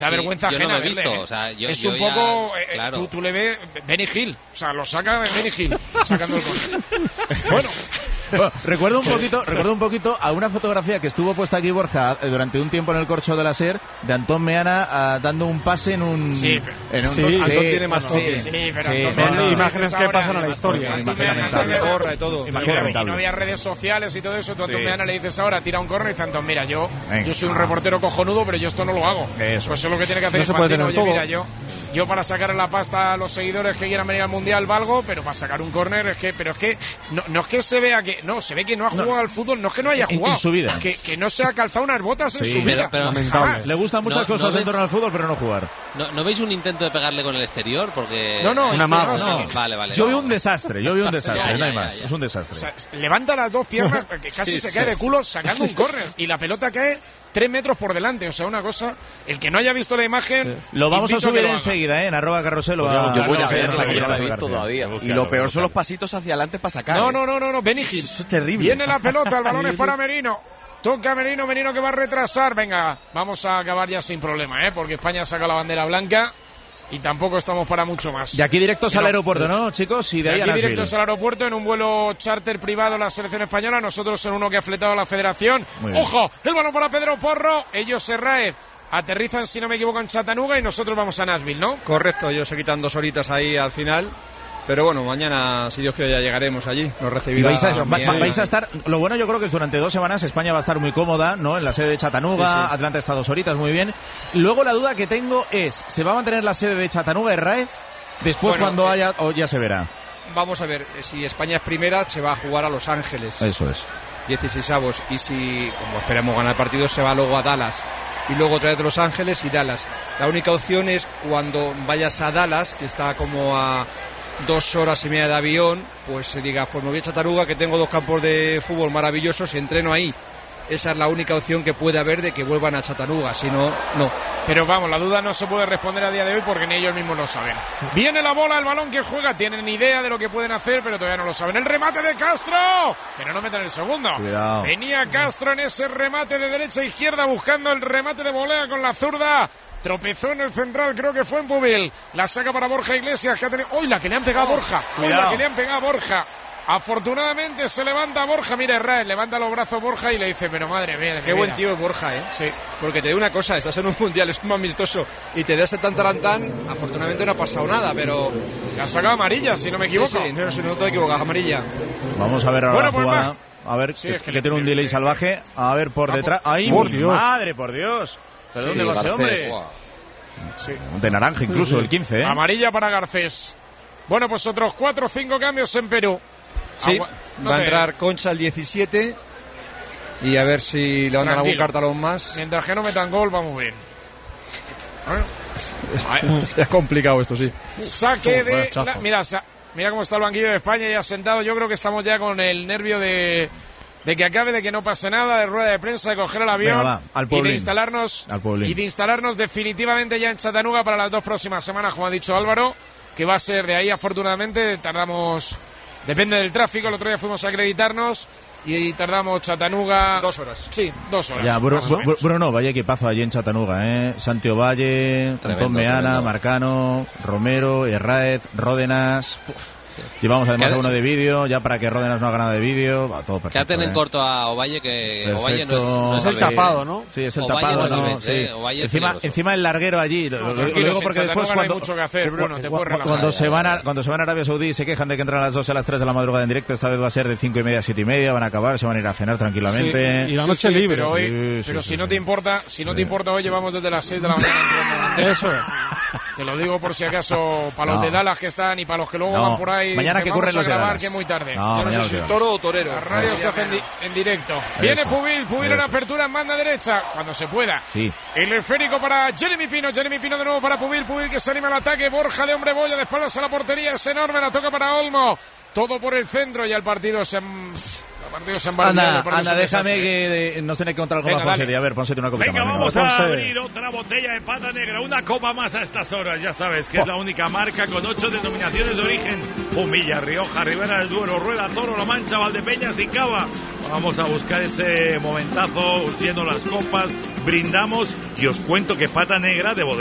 Da vergüenza ajena. Yo no lo he visto, o sea, es un poco... claro. Tú le ves Benny Hill, o sea, lo saca Benny Hill, sacando el córner. Bueno, recuerdo un poquito a una fotografía que estuvo puesta aquí, Borja, durante un tiempo en el corcho de la SER, de Antón Meana dando un pase en un... Antón tiene más toque. Imágenes que pasan a la historia. Gorra y todo. Y no había redes sociales y todo eso. Tú a Antón Meana le dices ahora, tira un córner y dice Antón, mira, yo soy un reportero cojonudo, pero yo esto no lo hago. Pues eso es lo que tiene que hacer Infantino. Oye, mira, yo para sacar la pasta a los seguidores que quieran venir al Mundial valgo, pero para sacar un córner es que no es que se vea que se ve que no ha jugado al fútbol, no es que no haya jugado en su vida, que no se ha calzado unas botas en su vida. Pero le gustan muchas cosas en torno al fútbol, pero no jugar. ¿No veis un intento de pegarle con el exterior? Porque una mano. Vale. Yo vi un desastre, no hay más. Es un desastre. O sea, levanta las dos piernas, que casi se cae de culo sacando un córner y la pelota cae 3 metros por delante, o sea, una cosa. El que no haya visto la imagen, lo vamos a subir enseguida, en @carrusel. Yo voy a verla, que no la he visto todavía. Y lo peor son los pasitos hacia adelante para sacar. No, Benny Hill. Eso es terrible. Viene la pelota, el balón es para Merino. Toca Merino que va a retrasar. Venga, vamos a acabar ya sin problema, porque España saca la bandera blanca y tampoco estamos para mucho más. Y aquí directos al aeropuerto, ¿no, chicos? Y de ahí aquí directos al aeropuerto en un vuelo charter privado la selección española, nosotros en uno que ha fletado la federación. ¡Ojo! El balón para Pedro Porro. Ellos Serraez aterrizan, si no me equivoco, en Chattanooga y nosotros vamos a Nashville, ¿no? Correcto, ellos se quitan 2 horitas ahí al final. Pero bueno, mañana, si Dios quiere, ya llegaremos allí. Nos recibirá. Vais a estar. Lo bueno, yo creo que es durante 2 semanas España va a estar muy cómoda, ¿no? En la sede de Chattanooga. Sí. Atlanta está 2 horitas, muy bien. Luego la duda que tengo es: ¿se va a mantener la sede de Chattanooga, Herráez? Después, cuando haya, o ya se verá. Vamos a ver, si España es primera, se va a jugar a Los Ángeles. Eso es. 16avos. Y si, como esperamos ganar el partido, se va luego a Dallas. Y luego otra vez de Los Ángeles y Dallas. La única opción es cuando vayas a Dallas, que está como a 2 horas y media de avión, pues se diga, pues me voy a Chattanooga, que tengo 2 campos de fútbol maravillosos y entreno ahí. Esa es la única opción que puede haber de que vuelvan a Chattanooga, si no, no. Pero vamos, la duda no se puede responder a día de hoy porque ni ellos mismos lo saben. Viene la bola, el balón que juega, tienen idea de lo que pueden hacer, pero todavía no lo saben. El remate de Castro, pero no meten el segundo. Cuidado. Venía Castro en ese remate de derecha a izquierda buscando el remate de volea con la zurda. Tropezó en el central, creo que fue en Pubil. La saca para Borja Iglesias, que ha tenido... ¡Uy, la que le han pegado a Borja! ¡Uy, la que le han pegado a Borja! Afortunadamente se levanta Borja, mira Herrera, levanta los brazos Borja y le dice, pero madre mía. Qué buen tío es Borja, ¿eh? Sí. Porque te digo una cosa, estás en un mundial, es un amistoso, y te da ese tan tarantán, afortunadamente no ha pasado nada, pero... La ha sacado amarilla, si no me equivoco. Sí, no te equivocas, amarilla. Vamos a ver ahora la jugada. A ver, sí, que tiene un delay salvaje. A ver, por detrás. ¡Ay, por Dios! ¡Madre, por Dios! ¿Pero dónde va ese hombre? Sí. De naranja incluso, el 15, ¿eh? Amarilla para Garcés. Bueno, pues otros 4 o 5 cambios en Perú. Sí, va a entrar Concha el 17 y a ver si le van a dar algún cartalón más. Mientras que no metan gol, vamos bien. Es complicado esto, sí. Saque de... Mira cómo está el banquillo de España ya sentado. Yo creo que estamos ya con el nervio de que acabe, de que no pase nada, de rueda de prensa, de coger el avión. Venga, y de instalarnos definitivamente ya en Chattanooga para las 2 próximas semanas, como ha dicho Álvaro, que va a ser de ahí. Afortunadamente tardamos, depende del tráfico, el otro día fuimos a acreditarnos y tardamos Chattanooga 2 horas. Sí, 2 horas. Ya, Bruno, vaya equipazo allí en Chattanooga, ¿eh? Santiago Valle, Antón Meana, Marcano, Romero, Herráez, Ródenas. Sí. Llevamos además uno de vídeo, ya para que Ródenas no haga nada de vídeo, va todo perfecto. Quédate en corto a Ovalle, que perfecto. Ovalle no es el tapado, ¿no? Sí, es el tapado, ¿no? Sí. Encima el larguero allí. Lo digo porque después cuando, no hay mucho que hacer, Bruno, cuando se van a Arabia Saudí se quejan de que entran a las 2 a las 3 de la madrugada en directo. Esta vez va a ser de 5:30 a 7:30, van a acabar, se van a ir a cenar tranquilamente. Sí, y la noche libre. Pero si no te importa, hoy llevamos desde las 6 de la mañana. Eso es. Te lo digo por si acaso, para los de Dallas que están y para los que luego van por ahí. Mañana que ocurren los de Dallas. Que muy tarde. Yo no sé si es toro o torero. La radio se hace en directo. Viene Pubil en apertura en banda derecha, cuando se pueda. Sí. El esférico para Jeremy Pino de nuevo para Pubil que se anima al ataque. Borja de hombre boya, de espaldas a la portería, es enorme, la toca para Olmo. Todo por el centro y el partido se Anda, déjame que nos tiene que contar algo más, Ponce. A ver, Ponce, una copita más. Venga, vamos a abrir otra botella de pata negra, una copa más a estas horas, ya sabes que es la única marca con 8 denominaciones de origen: Humilla, Rioja, Ribera del Duero, Rueda, Toro, La Mancha, Valdepeñas y Cava. Vamos a buscar ese momentazo, urtiendo las copas, brindamos y os cuento que Pata Negra de Bodega